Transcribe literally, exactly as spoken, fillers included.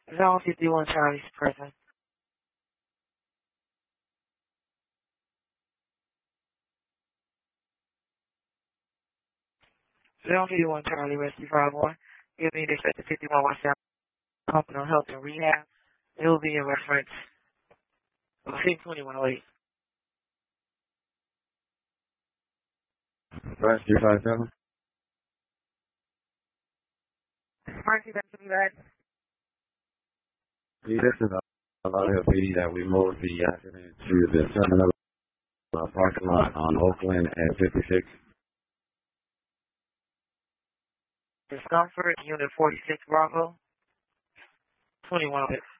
Zone fifty-one Charlie's present. Zone fifty-one Charlie Rescue five one. Give me the expected fifty-one West South Company on Health and Rehab. It will be in reference of six twenty-one oh eight. Rescue five seven. Mercy, that's what that. See, this is a lot of P D that we moved the accident to the seven eleven uh, parking lot on Oakland and fifty-six. Discomfort, Unit forty-six Bravo. twenty-one oh eight.